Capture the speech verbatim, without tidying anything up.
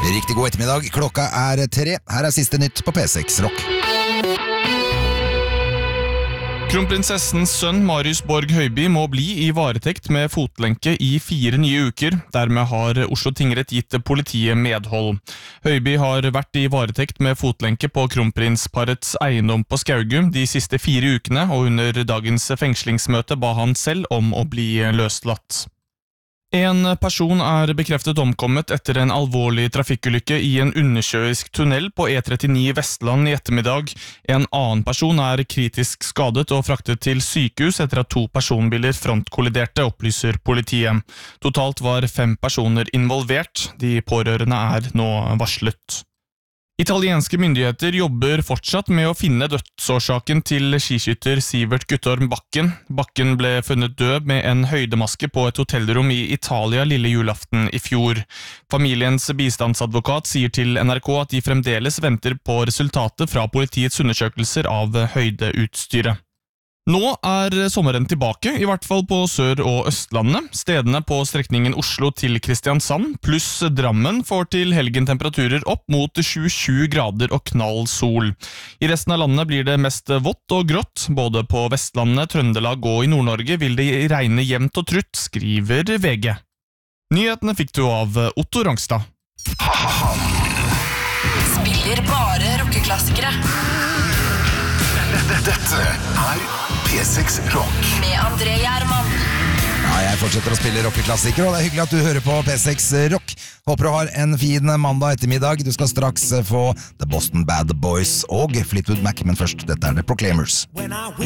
Riktig god ettermiddag, klokka er tre. Her er siste nytt på P seks Rock. Kronprinsessens sønn Marius Borg Høiby må bli i varetekt med fotlenke i fire nye uker. Dermed har Oslo tingrett gitt politiet medhold. Høiby har vært i varetekt med fotlenke på kronprinsparets eiendom på Skaugum de siste fire ukene, og under dagens fengslingsmøte ba han selv om å bli løslatt. En person er bekreftet omkommet etter en alvorlig trafikkulykke i en undersjøisk tunnel på E trettini Vestland i ettermiddag. En annen person er kritisk skadet og fraktet til sykehus etter at to personbiler frontkolliderte, opplyser politiet. Totalt var fem personer involvert. De pårørende er nå varslet. Italienske myndigheter jobber fortsatt med å finne dødsårsaken til skiskytter Sivert Guttorm Bakken. Bakken ble funnet død med en høydemaske på et hotellrom i Italia lille julaften i fjor. Familiens bistandsadvokat sier til N R K at de fremdeles venter på resultatet fra politiets undersøkelser av høydeutstyret. Nå er sommeren tilbake, i hvert fall på Sør- og Østlandet. Stedene på strekningen Oslo til Kristiansand pluss Drammen får til helgen temperaturer opp mot tjuesju grader og knall sol. I resten av landet blir det mest vått og grått. Både på Vestlandet, Trøndelag og i Nord-Norge vil det regne jevnt og trutt, skriver V G. Nyhetene fikk du av Otto Rangstad. Spiller bare rockeklassikere. Dette er P seks Rock med André Gjerman. Ja, jeg fortsetter å spille rockeklassiker, og det er hyggelig at du hører på P seks Rock. Håper du har en fin mandag ettermiddag. Du skal straks få The Boston Bad Boys og Fleetwood Mac, men først, dette er The Proclaimers.